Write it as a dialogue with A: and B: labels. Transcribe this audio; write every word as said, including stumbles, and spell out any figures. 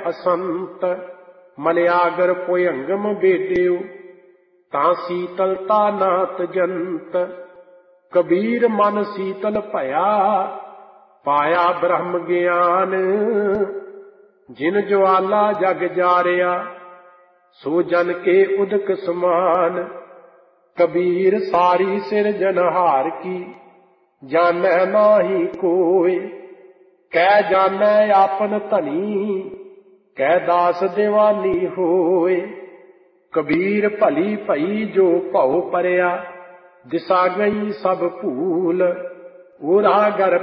A: असंत, मलयागर पोयंगम बेदेव, तां सीतलता नात जंत। कबीर मन सीतल भया, पाया ब्रह्म ज्ञान। जिन ज्वाला जग जारिया, सो जन के उदक समान। कबीर सारी सिरजनहार की, जानै नाहि कोय। कै जानै आपन धनी, कै दास दीवानी होय। कबीर भली भई जो भौ परिया, दिसा गई सब भूल। ओरा गर